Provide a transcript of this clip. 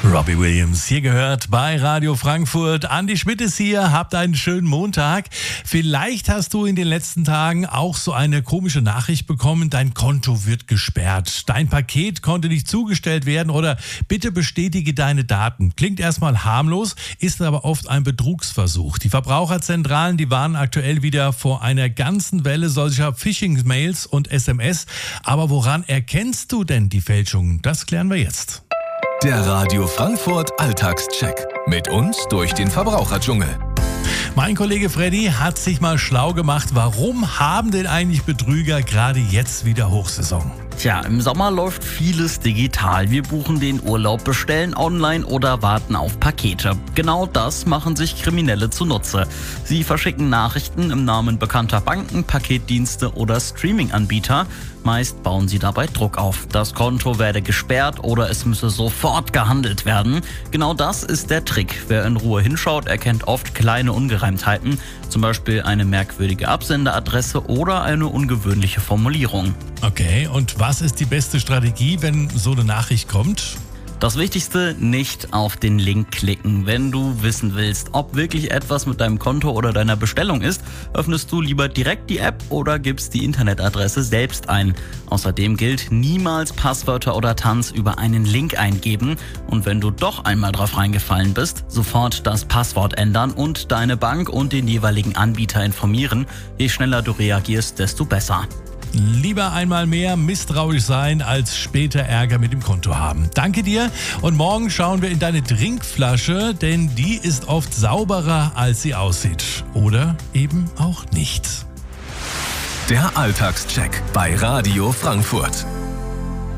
Robbie Williams, hier gehört bei Radio Frankfurt. Andi Schmidt ist hier, habt einen schönen Montag. Vielleicht hast du in den letzten Tagen auch so eine komische Nachricht bekommen, dein Konto wird gesperrt. Dein Paket konnte nicht zugestellt werden oder bitte bestätige deine Daten. Klingt erstmal harmlos, ist aber oft ein Betrugsversuch. Die Verbraucherzentralen, die warnen aktuell wieder vor einer ganzen Welle solcher Phishing-Mails und SMS. Aber woran erkennst du denn die Fälschungen? Das klären wir jetzt. Der Radio Frankfurt Alltagscheck. Mit uns durch den Verbraucherdschungel. Mein Kollege Freddy hat sich mal schlau gemacht. Warum haben denn eigentlich Betrüger gerade jetzt wieder Hochsaison? Tja, im Sommer läuft vieles digital. Wir buchen den Urlaub, bestellen online oder warten auf Pakete. Genau das machen sich Kriminelle zunutze. Sie verschicken Nachrichten im Namen bekannter Banken, Paketdienste oder Streaming-Anbieter. Meist bauen sie dabei Druck auf. Das Konto werde gesperrt oder es müsse sofort gehandelt werden. Genau das ist der Trick. Wer in Ruhe hinschaut, erkennt oft kleine Ungereimtheiten. Zum Beispiel eine merkwürdige Absenderadresse oder eine ungewöhnliche Formulierung. Okay, und was ist die beste Strategie, wenn so eine Nachricht kommt? Das Wichtigste, nicht auf den Link klicken. Wenn du wissen willst, ob wirklich etwas mit deinem Konto oder deiner Bestellung ist, öffnest du lieber direkt die App oder gibst die Internetadresse selbst ein. Außerdem gilt, niemals Passwörter oder Tanz über einen Link eingeben. Und wenn du doch einmal drauf reingefallen bist, sofort das Passwort ändern und deine Bank und den jeweiligen Anbieter informieren. Je schneller du reagierst, desto besser. Lieber einmal mehr misstrauisch sein, als später Ärger mit dem Konto haben. Danke dir und morgen schauen wir in deine Trinkflasche, denn die ist oft sauberer, als sie aussieht. Oder eben auch nicht. Der Alltagscheck bei Radio Frankfurt.